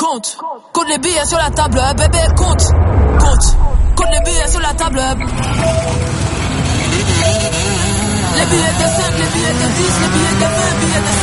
compte. Compte les billets sur la table, bébé, compte. Compte les billets sur la table. Les billets de 5, les billets de 10, les billets de 20, billets de